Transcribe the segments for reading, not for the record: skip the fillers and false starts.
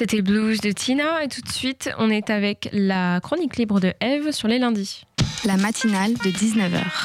C'était Blues de Tina et tout de suite, on est avec la chronique libre de Eve sur les lundis. La matinale de 19h.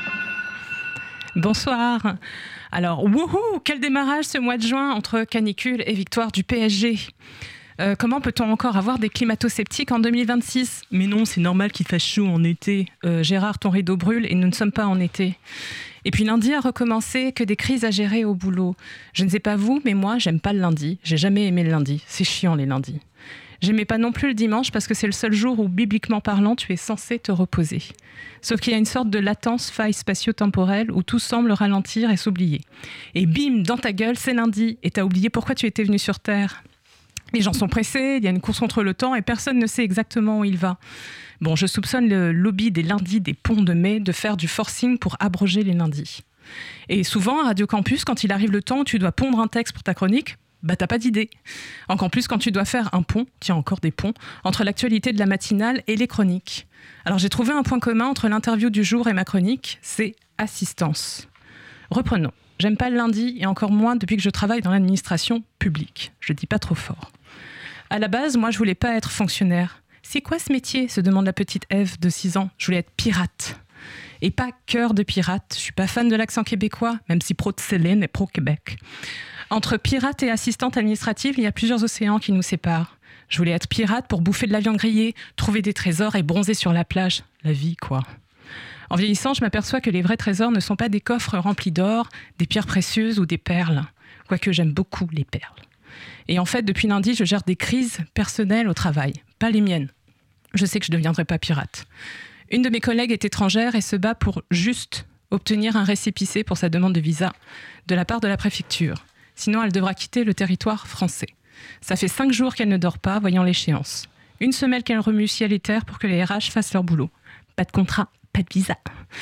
Bonsoir. Alors, wouhou, quel démarrage ce mois de juin entre canicule et victoire du PSG. Comment peut-on encore avoir des climato-sceptiques en 2026 ? Mais non, c'est normal qu'il fasse chaud en été. Gérard, ton rideau brûle et nous ne sommes pas en été. Et puis lundi a recommencé, que des crises à gérer au boulot. Je ne sais pas vous, mais moi, j'aime pas le lundi. J'ai jamais aimé le lundi. C'est chiant les lundis. J'aimais pas non plus le dimanche parce que c'est le seul jour où, bibliquement parlant, tu es censé te reposer. Sauf qu'il y a une sorte de latence, faille spatio-temporelle où tout semble ralentir et s'oublier. Et bim, dans ta gueule, c'est lundi et t'as oublié pourquoi tu étais venu sur Terre. Les gens sont pressés, il y a une course contre le temps et personne ne sait exactement où il va. Bon, je soupçonne le lobby des lundis des ponts de mai de faire du forcing pour abroger les lundis. Et souvent, à Radio Campus, quand il arrive le temps où tu dois pondre un texte pour ta chronique, t'as pas d'idée. Encore plus quand tu dois faire un pont, tiens encore des ponts, entre l'actualité de la matinale et les chroniques. Alors j'ai trouvé un point commun entre l'interview du jour et ma chronique, c'est assistance. Reprenons. J'aime pas le lundi et encore moins depuis que je travaille dans l'administration publique. Je dis pas trop fort. À la base, moi je voulais pas être fonctionnaire. C'est quoi ce métier ? Se demande la petite Ève de 6 ans. Je voulais être pirate. Et pas cœur de pirate. Je suis pas fan de l'accent québécois, même si pro de Célène et pro Québec. Entre pirate et assistante administrative, il y a plusieurs océans qui nous séparent. Je voulais être pirate pour bouffer de la viande grillée, trouver des trésors et bronzer sur la plage. La vie, quoi. En vieillissant, je m'aperçois que les vrais trésors ne sont pas des coffres remplis d'or, des pierres précieuses ou des perles. Quoique j'aime beaucoup les perles. Et en fait, depuis lundi, je gère des crises personnelles au travail, pas les miennes. Je sais que je ne deviendrai pas pirate. Une de mes collègues est étrangère et se bat pour juste obtenir un récépissé pour sa demande de visa de la part de la préfecture. Sinon, elle devra quitter le territoire français. Ça fait 5 jours qu'elle ne dort pas, voyant l'échéance. Une semaine qu'elle remue ciel et terre pour que les RH fassent leur boulot. Pas de contrat, pas de visa.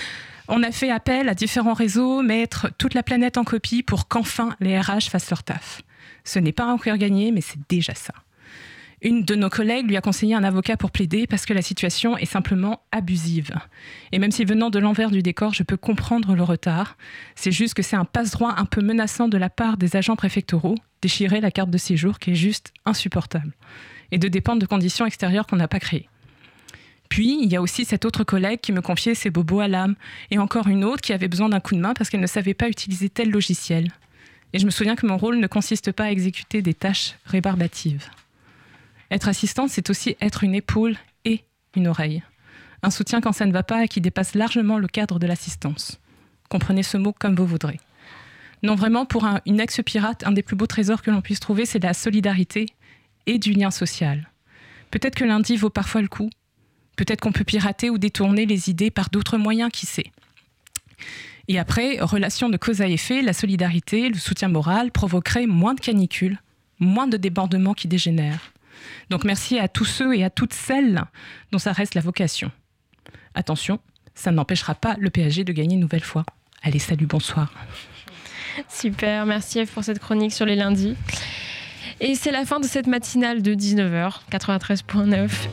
On a fait appel à différents réseaux, mettre toute la planète en copie pour qu'enfin les RH fassent leur taf. Ce n'est pas encore gagné, mais c'est déjà ça. Une de nos collègues lui a conseillé un avocat pour plaider parce que la situation est simplement abusive. Et même si venant de l'envers du décor, je peux comprendre le retard, c'est juste que c'est un passe-droit un peu menaçant de la part des agents préfectoraux, déchirer la carte de séjour qui est juste insupportable, et de dépendre de conditions extérieures qu'on n'a pas créées. Puis, il y a aussi cette autre collègue qui me confiait ses bobos à l'âme, et encore une autre qui avait besoin d'un coup de main parce qu'elle ne savait pas utiliser tel logiciel. Et je me souviens que mon rôle ne consiste pas à exécuter des tâches rébarbatives. Être assistante, c'est aussi être une épaule et une oreille. Un soutien quand ça ne va pas et qui dépasse largement le cadre de l'assistance. Comprenez ce mot comme vous voudrez. Non, vraiment, pour une ex-pirate, un des plus beaux trésors que l'on puisse trouver, c'est de la solidarité et du lien social. Peut-être que lundi vaut parfois le coup. Peut-être qu'on peut pirater ou détourner les idées par d'autres moyens, qui sait. Et après, relation de cause à effet, la solidarité, le soutien moral provoqueraient moins de canicules, moins de débordements qui dégénèrent. Donc merci à tous ceux et à toutes celles dont ça reste la vocation. Attention, ça n'empêchera pas le PSG de gagner une nouvelle fois. Allez, salut, bonsoir. Super, merci Eve pour cette chronique sur les lundis. Et c'est la fin de cette matinale de 19h, 93.9.